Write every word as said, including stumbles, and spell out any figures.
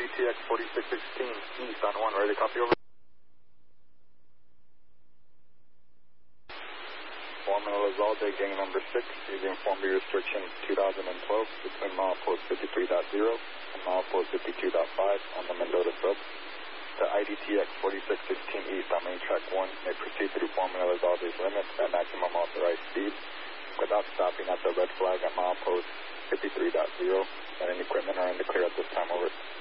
T X forty-six sixteen East on one, ready to copy over. Formula Lazalde, gang number six, using Form B restriction two thousand twelve between milepost fifty-three point zero and milepost fifty-two point five on the Mendota sub. The I D T X forty-six sixteen East on main track one may proceed through Formula Lazalde's limits at maximum authorized speed without stopping at the red flag at milepost fifty-three point zero, and any equipment are in the clear at this time, over.